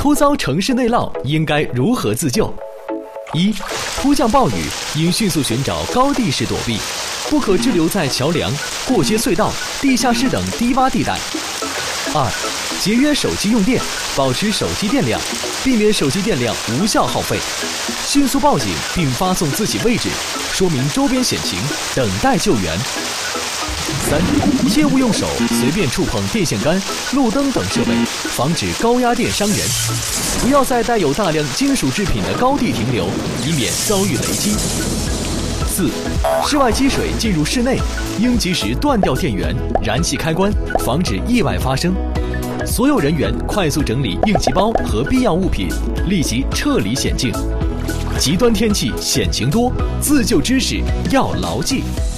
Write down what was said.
突遭城市内涝应该如何自救？一、突降暴雨应迅速寻找高地势躲避，不可滞留在桥梁、过街隧道、地下室等低洼地带。二、节约手机用电，保持手机电量，避免手机电量无效耗费。迅速报警并发送自己位置，说明周边险情，等待救援。三、切勿用手随便触碰电线杆、路灯等设备，防止高压电伤人。不要在带有大量金属制品的高地停留，以免遭遇雷击。四、室外积水进入室内，应及时断掉电源、燃气开关，防止意外发生。所有人员快速整理应急包和必要物品，立即撤离险境。极端天气险情多，自救知识要牢记。